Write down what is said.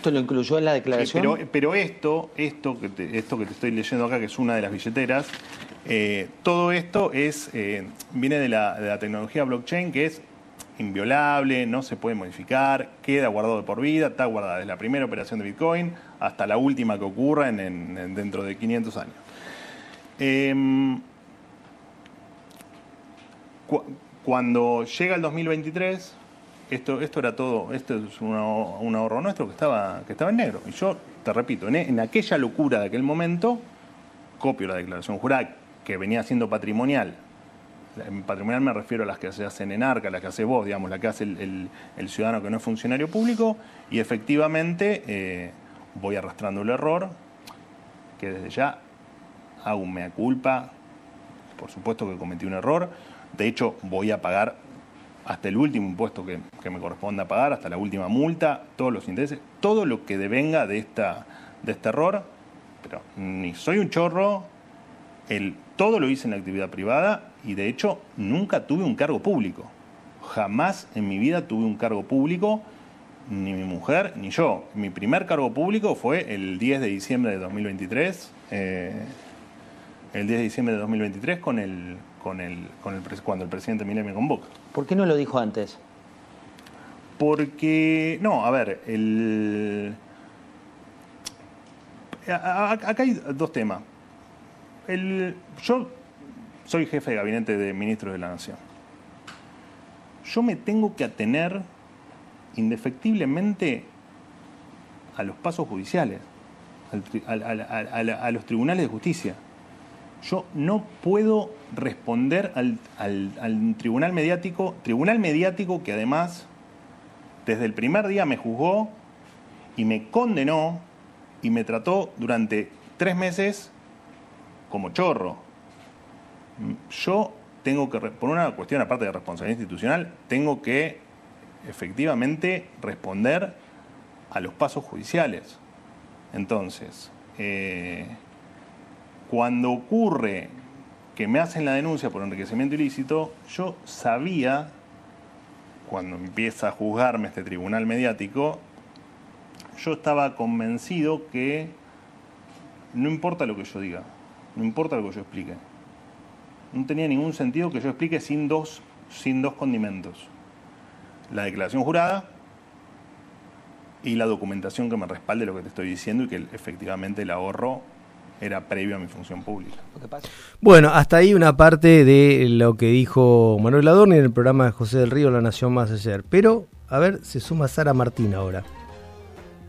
¿Esto lo incluyó en la declaración? Pero esto que te estoy leyendo acá, que es una de las billeteras, todo esto viene de la tecnología blockchain, que es inviolable, no se puede modificar, queda guardado de por vida, está guardada desde la primera operación de Bitcoin hasta la última que ocurra dentro de 500 años. Cuando llega el 2023, esto es un ahorro nuestro que estaba en negro. Y yo, te repito, en aquella locura de aquel momento, copio la declaración jurada que venía siendo patrimonial. En patrimonial me refiero a las que se hacen en ARCA, las que hace vos, digamos, la que hace el ciudadano que no es funcionario público, y efectivamente voy arrastrando el error, que desde ya hago un mea culpa, por supuesto que cometí un error, de hecho voy a pagar hasta el último impuesto que me corresponda pagar, hasta la última multa, todos los intereses, todo lo que devenga de este error, pero ni soy un chorro, todo lo hice en la actividad privada y de hecho nunca tuve un cargo público. Jamás en mi vida tuve un cargo público, ni mi mujer ni yo. Mi primer cargo público fue el 10 de diciembre de 2023. El 10 de diciembre de 2023 cuando el presidente Milei me convoca. ¿Por qué no lo dijo antes? Porque, no, a ver, acá hay dos temas. Yo soy jefe de gabinete de ministros de la Nación. Yo me tengo que atener indefectiblemente a los pasos judiciales, a los tribunales de justicia. Yo no puedo responder al tribunal mediático que además desde el primer día me juzgó y me condenó y me trató durante 3 meses como chorro. Yo tengo que, por una cuestión aparte de responsabilidad institucional, tengo que efectivamente responder a los pasos judiciales. Entonces, cuando ocurre que me hacen la denuncia por enriquecimiento ilícito, yo sabía, cuando empieza a juzgarme este tribunal mediático, yo estaba convencido que no importa lo que yo diga, no importa lo que yo explique. No tenía ningún sentido que yo explique sin dos condimentos. La declaración jurada y la documentación que me respalde lo que te estoy diciendo y que efectivamente el ahorro era previo a mi función pública. Bueno, hasta ahí una parte de lo que dijo Manuel Adorni en el programa de José del Río, La Nación Más ayer. Pero, a ver, se suma Sara Martín ahora.